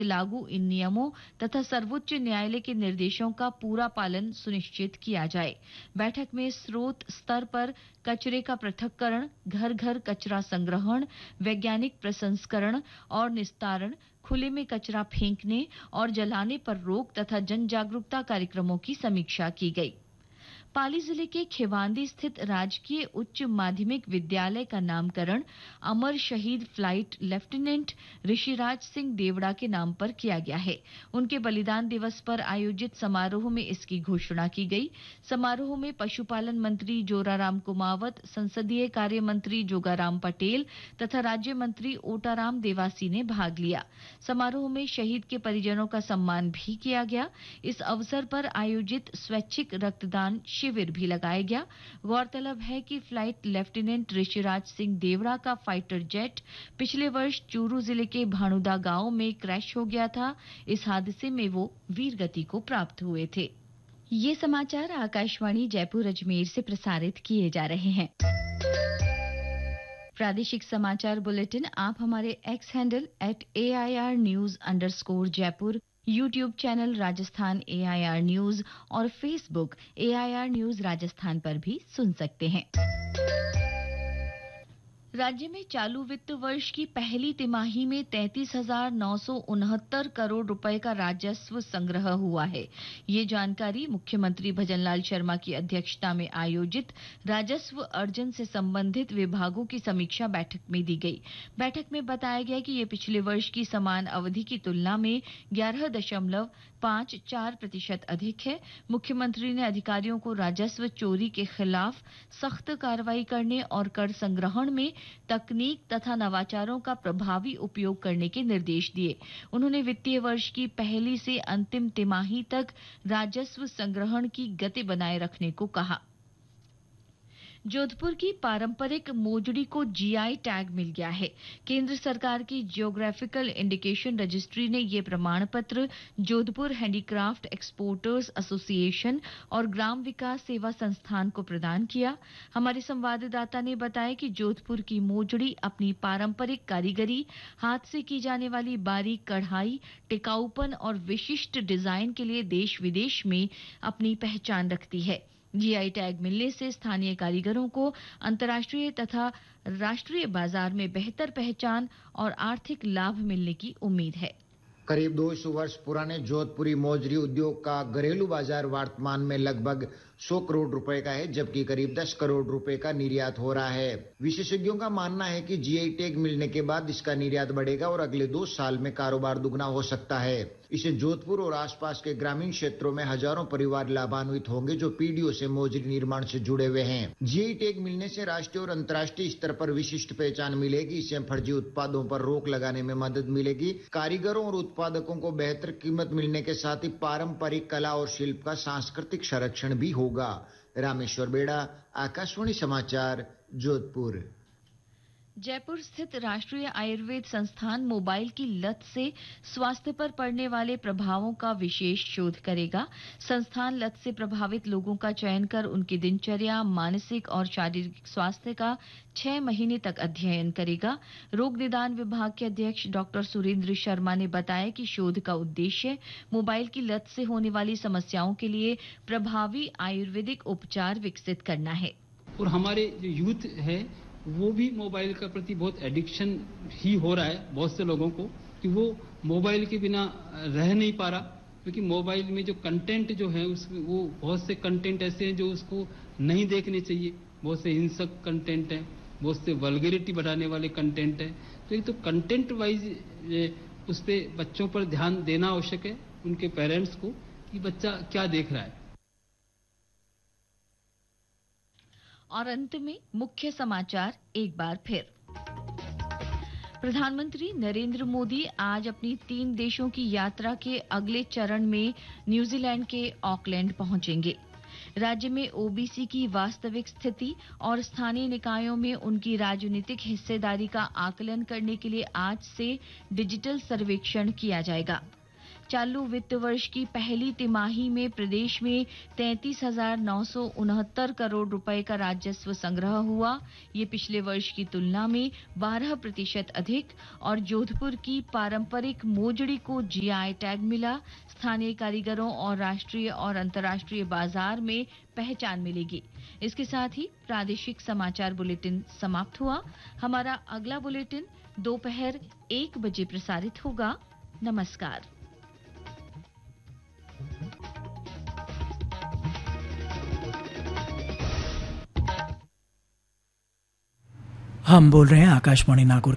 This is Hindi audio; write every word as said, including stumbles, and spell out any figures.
लागू इन नियमों तथा सर्वोच्च न्यायालय के निर्देशों का पूरा पालन सुनिश्चित किया जाए। बैठक में स्रोत स्तर पर कचरे का पृथक्करण, घर घर कचरा संग्रहण, वैज्ञानिक प्रसंस्करण और निस्तारण, खुले में कचरा फेंकने और जलाने पर रोक तथा जन जागरूकता कार्यक्रमों की समीक्षा की गई। पाली जिले के खेवांदी स्थित राजकीय उच्च माध्यमिक विद्यालय का नामकरण अमर शहीद फ्लाइट लेफ्टिनेंट ऋषिराज सिंह देवड़ा के नाम पर किया गया है। उनके बलिदान दिवस पर आयोजित समारोह में इसकी घोषणा की गई। समारोह में पशुपालन मंत्री जोराराम कुमावत, संसदीय कार्य मंत्री जोगाराम पटेल तथा राज्य मंत्री ओटाराम देवासी ने भाग लिया। समारोह में शहीद के परिजनों का सम्मान भी किया गया। इस अवसर पर आयोजित स्वैच्छिक रक्तदान शिविर भी लगाया गया। गौरतलब है कि फ्लाइट लेफ्टिनेंट ऋषिराज सिंह देवड़ा का फाइटर जेट पिछले वर्ष चूरू जिले के भानुदा गांव में क्रैश हो गया था। इस हादसे में वो वीरगति को प्राप्त हुए थे। ये समाचार आकाशवाणी जयपुर अजमेर से प्रसारित किए जा रहे हैं। प्रादेशिक समाचार बुलेटिन आप हमारे x handle at A I R news underscore Jaipur, YouTube channel Rajasthan A I R news और Facebook A I R news Rajasthan पर भी सुन सकते हैं। राज्य में चालू वित्त वर्ष की पहली तिमाही में तैंतीस हजार नौ सौ उनहत्तर करोड़ रुपए का राजस्व संग्रह हुआ है। ये जानकारी मुख्यमंत्री भजनलाल शर्मा की अध्यक्षता में आयोजित राजस्व अर्जन से संबंधित विभागों की समीक्षा बैठक में दी गई। बैठक में बताया गया कि ये पिछले वर्ष की समान अवधि की तुलना में ग्यारह दशमलव पांच चार प्रतिशत अधिक है। मुख्यमंत्री ने अधिकारियों को राजस्व चोरी के खिलाफ सख्त कार्रवाई करने और कर संग्रहण में तकनीक तथा नवाचारों का प्रभावी उपयोग करने के निर्देश दिए। उन्होंने वित्तीय वर्ष की पहली से अंतिम तिमाही तक राजस्व संग्रहण की गति बनाए रखने को कहा। जोधपुर की पारंपरिक मोजड़ी को जी आई टैग मिल गया है। केंद्र सरकार की जियोग्राफिकल इंडिकेशन रजिस्ट्री ने ये प्रमाण पत्र जोधपुर हैंडीक्राफ्ट एक्सपोर्टर्स एसोसिएशन और ग्राम विकास सेवा संस्थान को प्रदान किया। हमारे संवाददाता ने बताया कि जोधपुर की मोजड़ी अपनी पारंपरिक कारीगरी, हाथ से की जाने वाली बारीक कढ़ाई, टिकाऊपन और विशिष्ट डिजाइन के लिए देश विदेश में अपनी पहचान रखती है। जी आई टैग मिलने से स्थानीय कारीगरों को अंतर्राष्ट्रीय तथा राष्ट्रीय बाजार में बेहतर पहचान और आर्थिक लाभ मिलने की उम्मीद है। करीब दो सौ वर्ष पुराने जोधपुरी मोजरी उद्योग का घरेलू बाजार वर्तमान में लगभग सौ करोड़ रुपए का है, जबकि करीब दस करोड़ रुपए का निर्यात हो रहा है। विशेषज्ञों का मानना है कि जी आई टैग मिलने के बाद इसका निर्यात बढ़ेगा और अगले दो साल में कारोबार दुगना हो सकता है। इससे जोधपुर और आसपास के ग्रामीण क्षेत्रों में हजारों परिवार लाभान्वित होंगे जो पीढ़ियों से मोजरी निर्माण से जुड़े हुए हैं। जी आई टैग मिलने से राष्ट्रीय और अंतर्राष्ट्रीय स्तर पर विशिष्ट पहचान मिलेगी। इससे फर्जी उत्पादों पर रोक लगाने में मदद मिलेगी। कारीगरों और उत्पादकों को बेहतर कीमत मिलने के साथ ही पारंपरिक कला और शिल्प का सांस्कृतिक संरक्षण भी होगा। रामेश्वर बेड़ा, आकाशवाणी समाचार, जोधपुर। जयपुर स्थित राष्ट्रीय आयुर्वेद संस्थान मोबाइल की लत से स्वास्थ्य पर पड़ने वाले प्रभावों का विशेष शोध करेगा। संस्थान लत से प्रभावित लोगों का चयन कर उनकी दिनचर्या, मानसिक और शारीरिक स्वास्थ्य का छह महीने तक अध्ययन करेगा। रोग निदान विभाग के अध्यक्ष डॉक्टर सुरेंद्र शर्मा ने बताया कि शोध का उद्देश्य मोबाइल की लत से होने वाली समस्याओं के लिए प्रभावी आयुर्वेदिक उपचार विकसित करना है। और हमारे जो यूथ है वो भी मोबाइल के प्रति बहुत एडिक्शन ही हो रहा है बहुत से लोगों को, कि वो मोबाइल के बिना रह नहीं पा रहा, क्योंकि मोबाइल में जो कंटेंट जो है उसमें वो बहुत से कंटेंट ऐसे हैं जो उसको नहीं देखने चाहिए। बहुत से हिंसक कंटेंट है, बहुत से वल्गैरिटी बढ़ाने वाले कंटेंट है। तो एक तो कंटेंट वाइज उस पे बच्चों पर ध्यान देना आवश्यक है, उनके पेरेंट्स को, कि बच्चा क्या देख रहा है। और अंत में मुख्य समाचार एक बार फिर। प्रधानमंत्री नरेंद्र मोदी आज अपनी तीन देशों की यात्रा के अगले चरण में न्यूजीलैंड के ऑकलैंड पहुंचेंगे। राज्य में ओ बी सी की वास्तविक स्थिति और स्थानीय निकायों में उनकी राजनीतिक हिस्सेदारी का आकलन करने के लिए आज से डिजिटल सर्वेक्षण किया जाएगा। चालू वित्त वर्ष की पहली तिमाही में प्रदेश में तैंतीस हजार नौ सौ उनहत्तर करोड़ रुपए का राजस्व संग्रह हुआ। ये पिछले वर्ष की तुलना में बारह प्रतिशत अधिक और जोधपुर की पारंपरिक मोजड़ी को जीआई टैग मिला। स्थानीय कारीगरों और राष्ट्रीय और अंतर्राष्ट्रीय बाजार में पहचान मिलेगी। इसके साथ ही प्रादेशिक समाचार बुलेटिन समाप्त हुआ। हमारा अगला बुलेटिन दोपहर एक बजे प्रसारित होगा। नमस्कार। हम बोल रहे हैं आकाशवाणी नागौर